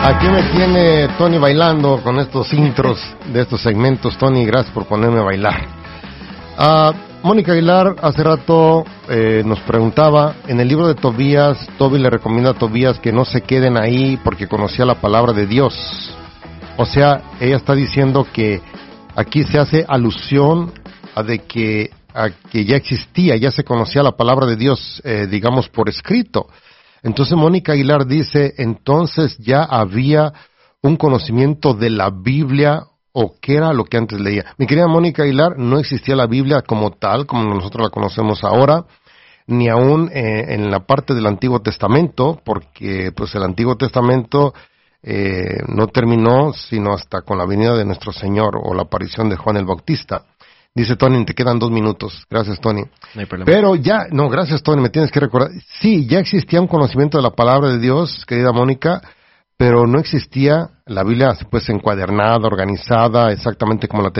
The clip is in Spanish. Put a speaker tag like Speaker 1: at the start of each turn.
Speaker 1: Aquí me tiene Tony bailando con estos intros de estos segmentos. Tony, gracias por ponerme a bailar. Mónica Aguilar hace rato nos preguntaba, en el libro de Tobías, Toby le recomienda a Tobías que no se queden ahí porque conocía la palabra de Dios. O sea, ella está diciendo que aquí se hace alusión a que ya existía, ya se conocía la palabra de Dios, digamos, por escrito. Entonces Mónica Aguilar dice, entonces ya había un conocimiento de la Biblia, o qué era lo que antes leía. Mi querida Mónica Aguilar, no existía la Biblia como tal, como nosotros la conocemos ahora, ni aún en la parte del Antiguo Testamento, porque pues el Antiguo Testamento no terminó sino hasta con la venida de nuestro Señor o la aparición de Juan el Bautista. Dice Tony, te quedan 2 minutos. Gracias, Tony.
Speaker 2: No hay problema.
Speaker 1: Pero ya, no, gracias, Tony, me tienes que recordar. Sí, ya existía un conocimiento de la palabra de Dios, querida Mónica, pero no existía la Biblia pues encuadernada, organizada, exactamente como la